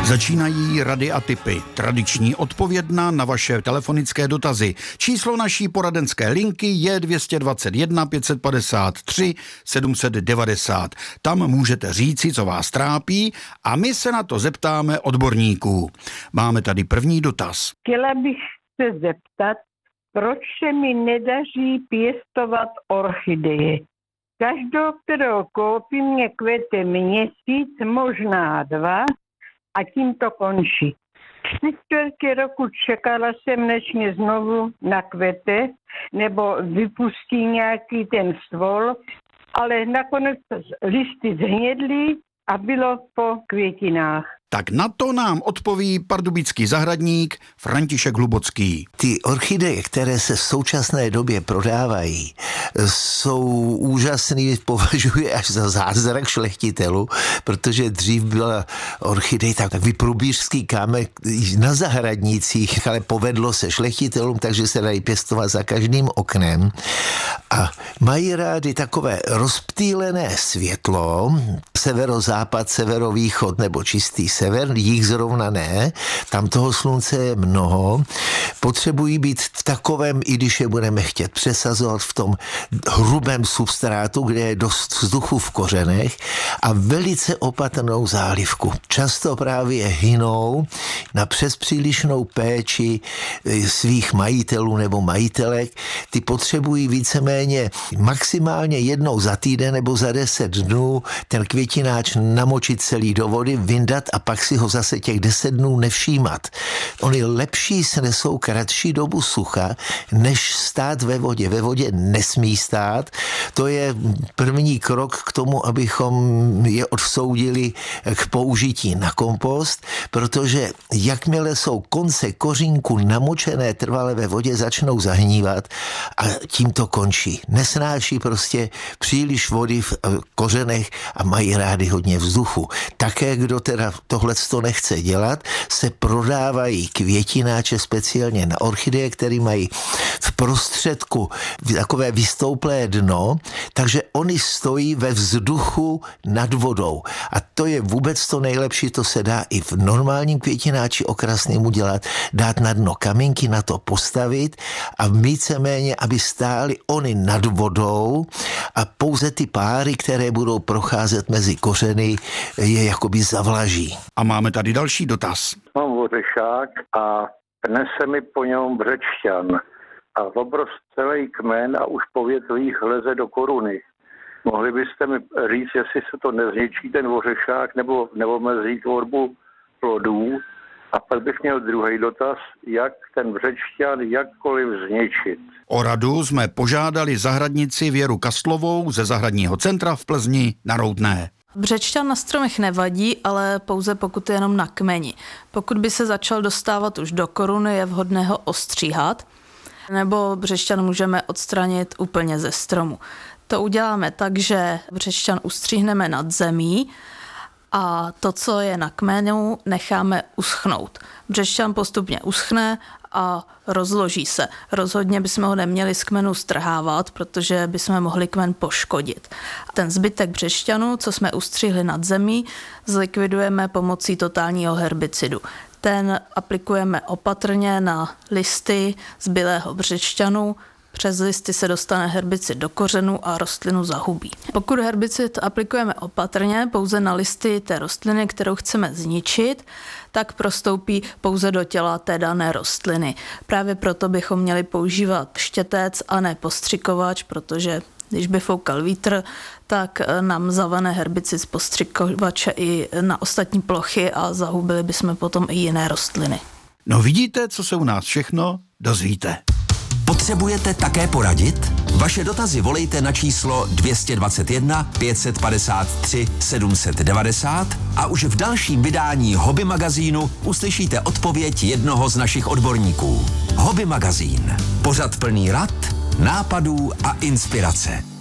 Začínají rady a tipy. Tradiční odpovědna na vaše telefonické dotazy. Číslo naší poradenské linky je 221 553 790. Tam můžete říci, co vás trápí, a my se na to zeptáme odborníků. Máme tady první dotaz. Chtěla bych se zeptat, proč se mi nedaří pěstovat orchideje. Každou, kterou koupím, mě kvete měsíc, možná 2, a tím to končí. 3/4 roku čekala jsem, než mě znovu nakvete, nebo vypustí nějaký ten stvol, ale nakonec listy zhnědly a bylo po květinách. Tak na to nám odpoví pardubický zahradník František Hlubocký. Ty orchideje, které se v současné době prodávají, jsou úžasný, považuji až za zázrak šlechtitelů, protože dřív byla orchidej tak vyprůbířský kámen na zahradnících, ale povedlo se šlechtitelům, takže se dají pěstovat za každým oknem a mají rády takové rozptýlené světlo, severozápad, severovýchod nebo čistý sever, jich zrovna ne, tam toho slunce je mnoho, potřebují být v takovém, i když je budeme chtět přesazovat, v tom hrubém substrátu, kde je dost vzduchu v kořenech a velice opatrnou zálivku. Často právě hynou na přespřílišnou péči svých majitelů nebo majitelek. Ty potřebují víceméně maximálně jednou za týden nebo za 10 dnů ten květináč namočit celý do vody, vyndat a pak si ho zase těch 10 dnů nevšímat. Oni lepší snesou kratší dobu sucha, než stát ve vodě. Ve vodě nesmí stát. To je první krok k tomu, abychom je odsoudili k použití na kompost, protože jakmile jsou konce kořínku namočené trvale ve vodě, začnou zahnívat a tím to končí. Nesnáší prostě příliš vody v kořenech a mají rády hodně vzduchu. Také, kdo teda tohleto nechce dělat, se prodávají květináče speciálně na orchideje, které mají v prostředku takové vystouplé dno, takže oni stojí ve vzduchu nad vodou. A to je vůbec to nejlepší, to se dá i v normálním květináči okrasným udělat, dát na dno kamínky, na to postavit a víceméně, aby stály oni nad vodou a pouze ty páry, které budou procházet mezi kořeny, je jakoby zavlaží. A máme tady další dotaz. Mám ořešák a nese mi po něm břečťan a obrost celý kmen a už po větvích leze do koruny. Mohli byste mi říct, jestli se to nezničí ten ořešák nebo mezí tvorbu plodů? A pak bych měl druhý dotaz, jak ten břečťan jakkoliv zničit. O radu jsme požádali zahradnici Věru Kastlovou ze Zahradního centra v Plzni na Roudné. Břečťan na stromech nevadí, ale pouze pokud je jenom na kmeni. Pokud by se začal dostávat už do koruny, je vhodné ho ostříhat, nebo břečťan můžeme odstranit úplně ze stromu. To uděláme tak, že břečťan ustříhneme nad zemí a to, co je na kmenu, necháme uschnout. Břečťan postupně uschne a rozloží se. Rozhodně bychom ho neměli z kmenu strhávat, protože bychom mohli kmen poškodit. Ten zbytek břečťanu, co jsme ustřihli nad zemí, zlikvidujeme pomocí totálního herbicidu. Ten aplikujeme opatrně na listy zbylého břečťanu. Přes listy se dostane herbicid do kořenu a rostlinu zahubí. Pokud herbicid aplikujeme opatrně pouze na listy té rostliny, kterou chceme zničit, tak prostoupí pouze do těla té dané rostliny. Právě proto bychom měli používat štětec a ne postřikovač, protože když by foukal vítr, tak nám zavane herbicid z postřikovače i na ostatní plochy a zahubili bychom potom i jiné rostliny. No vidíte, co se u nás všechno dozvíte. Potřebujete také poradit? Vaše dotazy volejte na číslo 221 553 790 a už v dalším vydání Hobby magazínu uslyšíte odpověď jednoho z našich odborníků. Hobby magazín. Pořad plný rad, nápadů a inspirace.